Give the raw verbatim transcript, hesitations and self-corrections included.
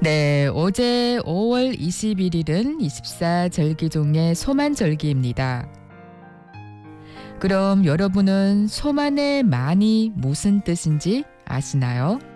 네, 어제 오월 이십일일은 이십사절기 중에 소만절기입니다. 그럼 여러분은 소만의 만이 무슨 뜻인지 아시나요?